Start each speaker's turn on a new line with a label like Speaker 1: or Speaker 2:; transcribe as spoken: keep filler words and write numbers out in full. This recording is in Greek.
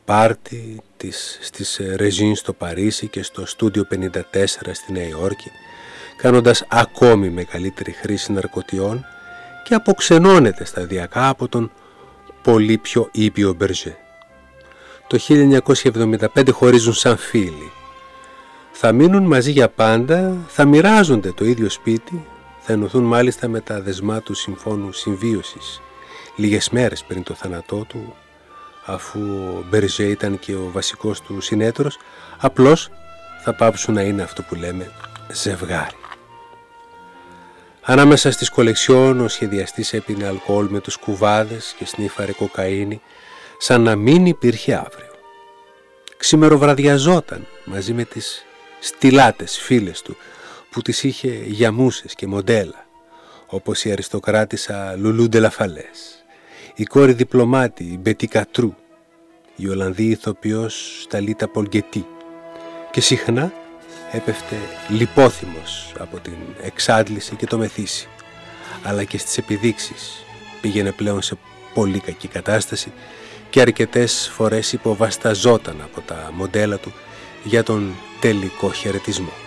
Speaker 1: πάρτι της, στις Ρεζίν στο Παρίσι και στο Στούντιο πενήντα τέσσερα στη Νέα Υόρκη, κάνοντας ακόμη μεγαλύτερη χρήση ναρκωτιών, και αποξενώνεται σταδιακά από τον πολύ πιο ήπιο Μπερζέ. Το χίλια εννιακόσια εβδομήντα πέντε χωρίζουν σαν φίλοι. Θα μείνουν μαζί για πάντα, θα μοιράζονται το ίδιο σπίτι, θα ενωθούν μάλιστα με τα δεσμά του συμφώνου συμβίωσης λίγες μέρες πριν το θάνατό του, αφού ο Μπερζέ ήταν και ο βασικός του συνέταιρος. Απλώς θα πάψουν να είναι αυτό που λέμε ζευγάρι. Ανάμεσα στις κολεξιόν ο σχεδιαστής έπινε αλκοόλ με τους κουβάδες και σνίφαρε κοκαίνη σαν να μην υπήρχε αύριο. Ξημεροβραδιαζόταν μαζί με τις στιλάτες φίλες του που τις είχε για μούσες και μοντέλα, όπως η αριστοκράτισσα Λουλού ντε Λαφαλές, η κόρη διπλωμάτη η Μπετί Κατρού, η Ολλανδή ηθοποιός Ταλίτα Πολγκετή, και συχνά έπεφτε λιπόθυμος από την εξάντληση και το μεθύσι, αλλά και στις επιδείξεις πήγαινε πλέον σε πολύ κακή κατάσταση και αρκετές φορές υποβασταζόταν από τα μοντέλα του για τον τελικό χαιρετισμό.